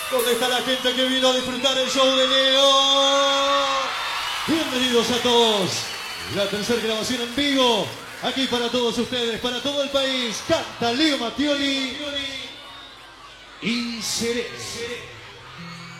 ¿Dónde está la gente que vino a disfrutar el show de Leo? Bienvenidos a todos. La tercera grabación en vivo. Aquí para todos ustedes, para todo el país. Canta Leo Mattioli y Seré.